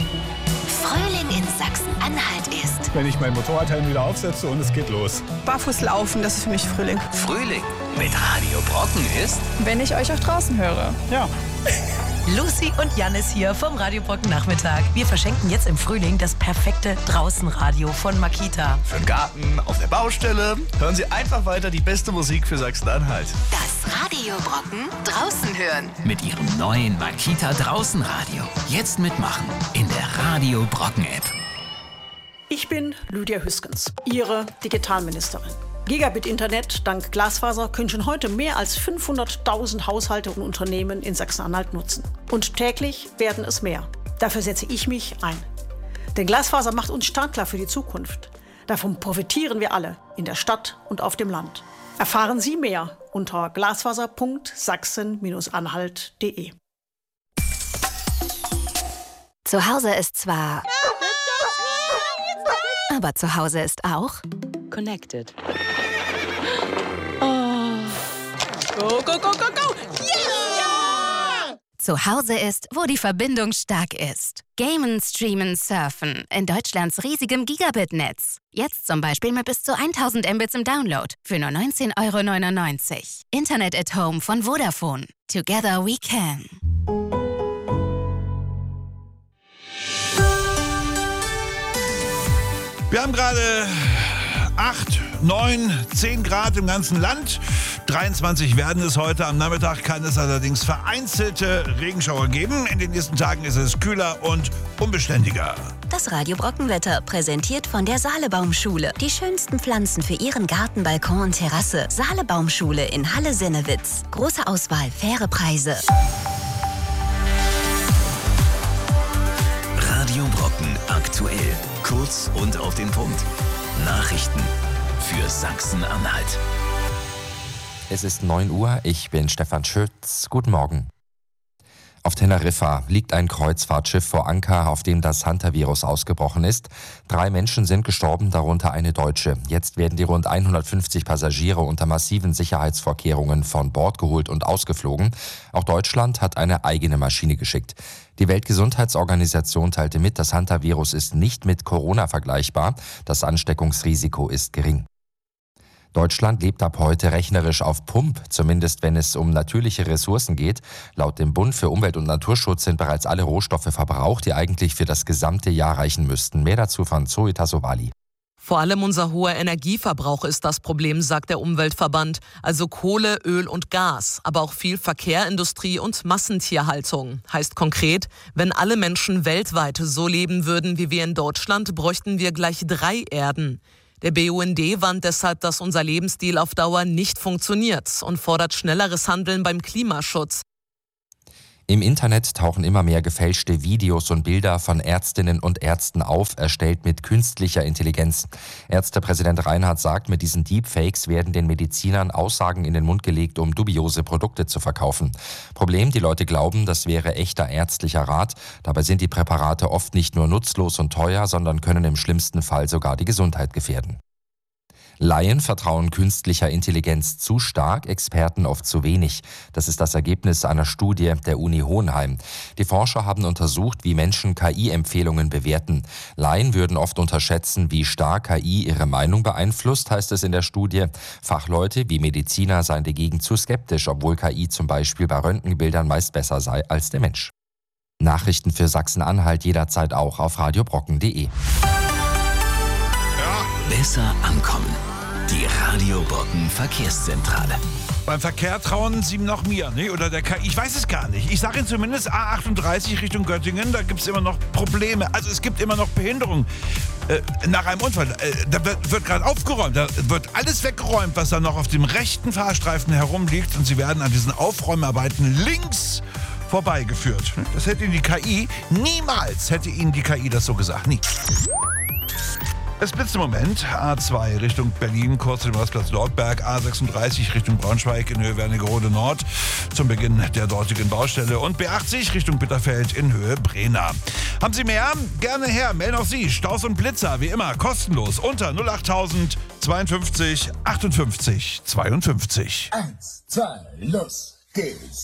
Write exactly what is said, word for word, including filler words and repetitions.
Frühling in Sachsen-Anhalt ist, wenn ich mein Motorradhelm wieder aufsetze und es geht los. Barfuß laufen, das ist für mich Frühling. Frühling mit Radio Brocken ist, wenn ich euch auch draußen höre. Ja. Lucy und Jannis hier vom Radio Brocken Nachmittag. Wir verschenken jetzt im Frühling das perfekte Draußenradio von Makita. für den Garten, auf der Baustelle. Hören Sie einfach weiter die beste Musik für Sachsen-Anhalt. das Radio Brocken draußen hören. Mit Ihrem neuen Makita Draußenradio. Jetzt mitmachen in der Radio Brocken App. Ich bin Lydia Hüskens, Ihre Digitalministerin. Gigabit-Internet dank Glasfaser können schon heute mehr als fünfhunderttausend Haushalte und Unternehmen in Sachsen-Anhalt nutzen. Und täglich werden es mehr. Dafür setze ich mich ein. Denn Glasfaser macht uns startklar für die Zukunft. Davon profitieren wir alle, in der Stadt und auf dem Land. Erfahren Sie mehr unter glasfaser punkt sachsen anhalt punkt de. Zu Hause ist zwar... Aber zu Hause ist auch... Connected. Go, go, go, go, go! Yeah! Zu Hause ist, wo die Verbindung stark ist. Gamen, streamen, surfen. In Deutschlands riesigem Gigabit-Netz. Jetzt zum Beispiel mit bis zu tausend Mbits im Download. Für nur neunzehn Euro neunundneunzig. Internet at Home von Vodafone. Together we can. Wir haben gerade acht, neun, zehn Grad im ganzen Land. dreiundzwanzig werden es heute. Am Nachmittag kann es allerdings vereinzelte Regenschauer geben. In den nächsten Tagen ist es kühler und unbeständiger. Das Radio Brockenwetter, präsentiert von der Saalebaumschule. Die schönsten Pflanzen für Ihren Garten, Balkon und Terrasse. Saalebaumschule in Halle-Sennewitz. Große Auswahl, faire Preise. Radio Brocken aktuell. Kurz und auf den Punkt. Nachrichten für Sachsen-Anhalt. Es ist neun Uhr, ich bin Stefan Schütz. Guten Morgen. Auf Teneriffa liegt ein Kreuzfahrtschiff vor Anker, auf dem das Hantavirus ausgebrochen ist. Drei Menschen sind gestorben, darunter eine Deutsche. Jetzt werden die rund hundertfünfzig Passagiere unter massiven Sicherheitsvorkehrungen von Bord geholt und ausgeflogen. Auch Deutschland hat eine eigene Maschine geschickt. Die Weltgesundheitsorganisation teilte mit, das Hantavirus ist nicht mit Corona vergleichbar. Das Ansteckungsrisiko ist gering. Deutschland lebt ab heute rechnerisch auf Pump, zumindest wenn es um natürliche Ressourcen geht. Laut dem Bund für Umwelt- und Naturschutz sind bereits alle Rohstoffe verbraucht, die eigentlich für das gesamte Jahr reichen müssten. Mehr dazu von Zoe Tassovali. Vor allem unser hoher Energieverbrauch ist das Problem, sagt der Umweltverband. Also Kohle, Öl und Gas, aber auch viel Verkehr, Industrie und Massentierhaltung. Heißt konkret, wenn alle Menschen weltweit so leben würden wie wir in Deutschland, bräuchten wir gleich drei Erden. Der B U N D warnt deshalb, dass unser Lebensstil auf Dauer nicht funktioniert und fordert schnelleres Handeln beim Klimaschutz. Im Internet tauchen immer mehr gefälschte Videos und Bilder von Ärztinnen und Ärzten auf, erstellt mit künstlicher Intelligenz. Ärztepräsident Reinhardt sagt, mit diesen Deepfakes werden den Medizinern Aussagen in den Mund gelegt, um dubiose Produkte zu verkaufen. Problem, die Leute glauben, das wäre echter ärztlicher Rat. Dabei sind die Präparate oft nicht nur nutzlos und teuer, sondern können im schlimmsten Fall sogar die Gesundheit gefährden. Laien vertrauen künstlicher Intelligenz zu stark, Experten oft zu wenig. Das ist das Ergebnis einer Studie der Uni Hohenheim. Die Forscher haben untersucht, wie Menschen K I-Empfehlungen bewerten. Laien würden oft unterschätzen, wie stark K I ihre Meinung beeinflusst, heißt es in der Studie. Fachleute wie Mediziner seien dagegen zu skeptisch, obwohl K I zum Beispiel bei Röntgenbildern meist besser sei als der Mensch. Nachrichten für Sachsen-Anhalt jederzeit auch auf radiobrocken punkt de. Besser ankommen. Die Radio Brocken Verkehrszentrale. Beim Verkehr trauen Sie noch mir, ne? Oder der K I, ich weiß es gar nicht. Ich sage Ihnen zumindest A achtunddreißig Richtung Göttingen, da gibt es immer noch Probleme. Also es gibt immer noch Behinderung äh, nach einem Unfall. Äh, da wird, wird gerade aufgeräumt, da wird alles weggeräumt, was da noch auf dem rechten Fahrstreifen herumliegt. Und Sie werden an diesen Aufräumarbeiten links vorbeigeführt. Das hätte Ihnen die K I, niemals hätte Ihnen die K I das so gesagt, nie. Es blitzt im Moment. A zwei Richtung Berlin, kurz dem Rastplatz Nordberg. A sechsunddreißig Richtung Braunschweig in Höhe Wernigerode Nord zum Beginn der dortigen Baustelle. Und B achtzig Richtung Bitterfeld in Höhe Brena. Haben Sie mehr? Gerne her. Melden auch Sie. Staus und Blitzer, wie immer, kostenlos unter null acht tausend zweiundfünfzig achtundfünfzig zweiundfünfzig. Eins, zwei, los geht's.